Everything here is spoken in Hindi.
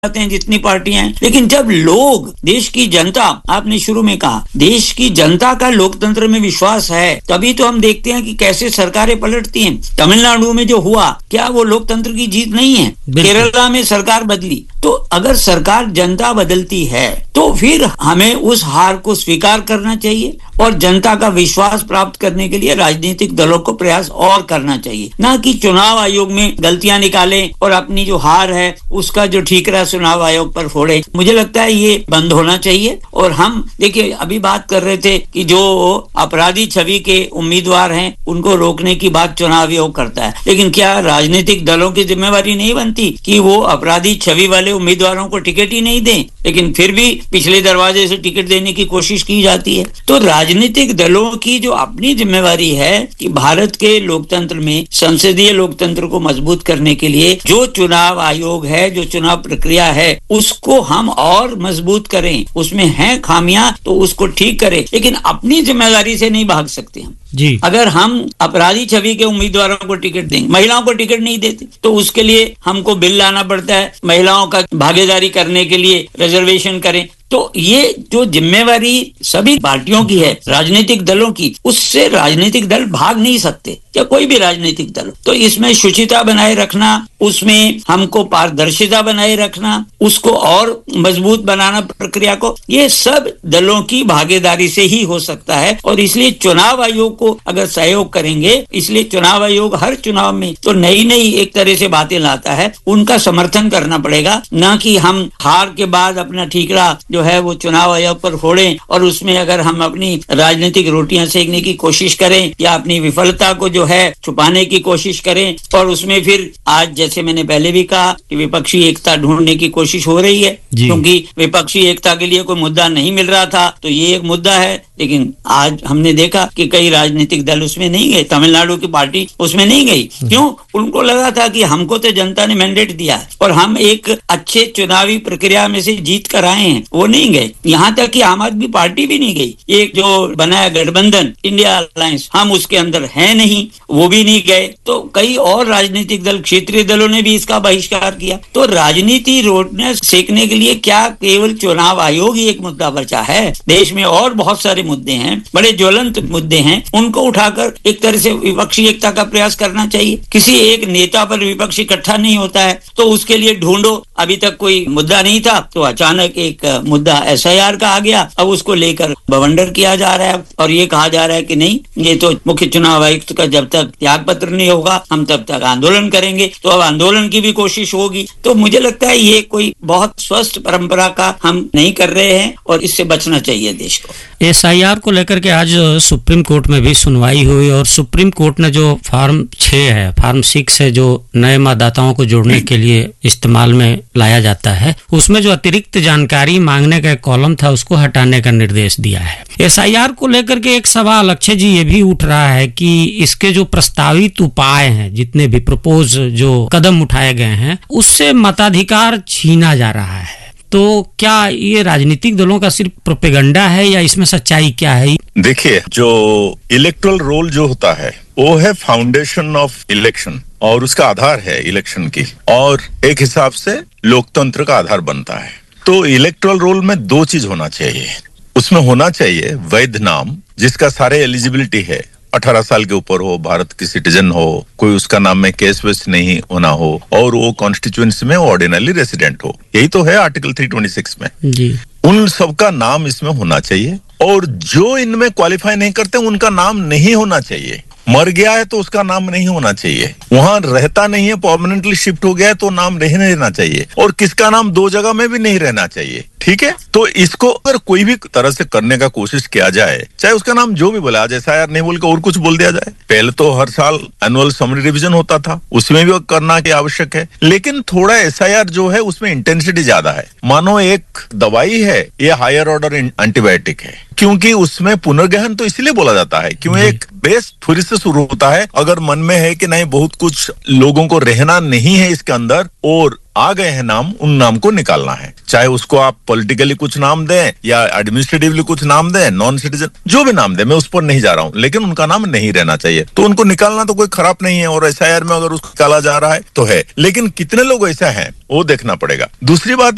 हैं जितनी पार्टियां हैं, लेकिन जब लोग, देश की जनता, आपने शुरू में कहा देश की जनता का लोकतंत्र में विश्वास है, तभी तो हम देखते हैं कि कैसे सरकारें पलटती हैं। तमिलनाडु में जो हुआ, क्या वो लोकतंत्र की जीत नहीं है? केरला में सरकार बदली। तो अगर सरकार, जनता बदलती है तो फिर हमें उस हार को स्वीकार करना चाहिए और जनता का विश्वास प्राप्त करने के लिए राजनीतिक दलों को प्रयास और करना चाहिए, ना कि चुनाव आयोग में गलतियां निकालें और अपनी जो हार है उसका जो ठीकरा चुनाव आयोग पर फोड़े। मुझे लगता है ये बंद होना चाहिए। और हम देखिए, अभी बात कर रहे थे कि जो अपराधी छवि के उम्मीदवार हैं उनको रोकने की बात चुनाव आयोग करता है, लेकिन क्या राजनीतिक दलों की जिम्मेवारी नहीं बनती कि वो अपराधी छवि वाले उम्मीदवारों को टिकट ही नहीं दें? लेकिन फिर भी पिछले दरवाजे से टिकट देने की कोशिश की जाती है। तो राजनीतिक दलों की जो अपनी जिम्मेवारी है कि भारत के लोकतंत्र में, संसदीय लोकतंत्र को मजबूत करने के लिए जो चुनाव आयोग है, जो चुनाव प्रक्रिया है, उसको हम और मजबूत करें। उसमें हैं खामियां तो उसको ठीक करें, लेकिन अपनी जिम्मेदारी से नहीं भाग सकते हम जी। अगर हम अपराधी छवि के उम्मीदवारों को टिकट देंगे, महिलाओं को टिकट नहीं देते, तो उसके लिए हमको बिल लाना पड़ता है, महिलाओं का भागीदारी करने के लिए रिजर्वेशन करें। तो ये जो जिम्मेवारी सभी पार्टियों की है, राजनीतिक दलों की, उससे राजनीतिक दल भाग नहीं सकते, या कोई भी राजनीतिक दल। तो इसमें शुचिता बनाए रखना, उसमें हमको पारदर्शिता बनाए रखना, उसको और मजबूत बनाना प्रक्रिया को, ये सब दलों की भागीदारी से ही हो सकता है। और इसलिए चुनाव आयोग को अगर सहयोग करेंगे, इसलिए चुनाव आयोग हर चुनाव में तो नई नई एक तरह से बातें लाता है, उनका समर्थन करना पड़ेगा, ना कि हम हार के बाद अपना ठीकरा जो है वो चुनाव आयोग पर फोड़ें और उसमें अगर हम अपनी राजनीतिक रोटियां सेकने की कोशिश करें या अपनी विफलता को जो है छुपाने की कोशिश करें, और उसमें फिर आज जैसे मैंने पहले भी कहा कि विपक्षी एकता ढूंढने की कोशिश हो रही है, क्योंकि विपक्षी एकता के लिए कोई मुद्दा नहीं मिल रहा था, तो ये एक मुद्दा है। लेकिन आज हमने देखा कि कई राजनीतिक दल उसमें नहीं गए, तमिलनाडु की पार्टी उसमें नहीं गई। क्यों? उनको लगा था कि हमको तो जनता ने मैंडेट दिया है और हम एक अच्छे चुनावी प्रक्रिया में से जीत कर आए हैं, वो नहीं गए। यहाँ तक कि आम आदमी पार्टी भी नहीं गई। एक जो बनाया गठबंधन इंडिया अलायंस, हम उसके अंदर है नहीं, वो भी नहीं गए। तो कई और राजनीतिक दल, क्षेत्रीय दलों ने भी इसका बहिष्कार किया। तो राजनीति रोडने सेकने के लिए क्या केवल चुनाव आयोग ही एक मुद्दा बचा है? देश में और बहुत सारे मुद्दे हैं, बड़े ज्वलंत मुद्दे हैं, उनको उठाकर एक तरह से विपक्षी एकता का प्रयास करना चाहिए। किसी एक नेता पर विपक्ष इकट्ठा नहीं होता है, तो उसके लिए ढूंढो। अभी तक कोई मुद्दा नहीं था, तो अचानक एक मुद्दा SIR का आ गया, अब उसको लेकर बवंडर किया जा रहा है और ये कहा जा रहा है कि नहीं, ये तो मुख्य चुनाव आयुक्त का जब तक त्याग पत्र नहीं होगा हम तब तक आंदोलन करेंगे। तो अब आंदोलन की भी कोशिश होगी। तो मुझे लगता है ये कोई बहुत स्वस्थ परंपरा का हम नहीं कर रहे हैं और इससे बचना चाहिए देश को। SIR को लेकर के आज सुप्रीम कोर्ट में भी सुनवाई हुई और सुप्रीम कोर्ट ने जो फॉर्म 6 है, फॉर्म 6 है, जो नए मतदाताओं को जोड़ने के लिए इस्तेमाल में लाया जाता है, उसमें जो अतिरिक्त जानकारी मांगने का कॉलम था उसको हटाने का निर्देश दिया है। SIR को लेकर के एक सवाल अक्षय जी ये भी उठ रहा है कि इसके जो प्रस्तावित उपाय हैं, जितने भी प्रपोज जो कदम उठाए गए हैं, उससे मताधिकार छीना जा रहा है। तो क्या ये राजनीतिक दलों का सिर्फ प्रोपेगेंडा है या इसमें सच्चाई क्या है? देखिए, जो इलेक्टोरल रोल जो होता है वो है फाउंडेशन ऑफ इलेक्शन और उसका आधार है इलेक्शन की, और एक हिसाब से लोकतंत्र का आधार बनता है। तो इलेक्टोरल रोल में 2 चीज होना चाहिए। उसमें होना चाहिए वैध नाम, जिसका सारे एलिजिबिलिटी है, 18 साल के ऊपर हो, भारत की सिटीजन हो, कोई उसका नाम में केस वेस नहीं होना हो, और वो कॉन्स्टिट्यूएंसी में ऑर्डिनरी रेसिडेंट हो। यही तो है आर्टिकल 326 में जी। उन सबका नाम इसमें होना चाहिए, और जो इनमें क्वालिफाई नहीं करते उनका नाम नहीं होना चाहिए। मर गया है तो उसका नाम नहीं होना चाहिए, वहां रहता नहीं है, परमानेंटली शिफ्ट हो गया है तो नाम नहीं रहना चाहिए, और किसका नाम 2 जगह में भी नहीं रहना चाहिए। ठीक है, तो इसको अगर कोई भी तरह से करने का कोशिश किया जाए, चाहे उसका नाम जो भी बोला, आज SIR नहीं बोल के और कुछ बोल दिया जाए। पहले तो हर साल एनुअल समरी रिवीजन होता था, उसमें भी करना की आवश्यक है, लेकिन थोड़ा SIR जो है उसमें इंटेंसिटी ज्यादा है। मानो एक दवाई है, ये हायर ऑर्डर एंटीबायोटिक है, क्योंकि उसमें पुनर्गहन तो इसलिए बोला जाता है क्यों एक बेस फिर से शुरू होता है। अगर मन में है कि नहीं, बहुत कुछ लोगों को रहना नहीं है इसके अंदर और आ गए हैं नाम, उन नाम को निकालना है। चाहे उसको आप पॉलिटिकली कुछ नाम दें या एडमिनिस्ट्रेटिवली कुछ नाम दें, नॉन सिटीजन जो भी नाम दें, मैं उस पर नहीं जा रहा हूं, लेकिन उनका नाम नहीं रहना चाहिए। तो उनको निकालना तो कोई खराब नहीं है, और SIR में अगर उसको निकाला जा रहा है तो है, लेकिन कितने लोग ऐसा हैं वो देखना पड़ेगा। दूसरी बात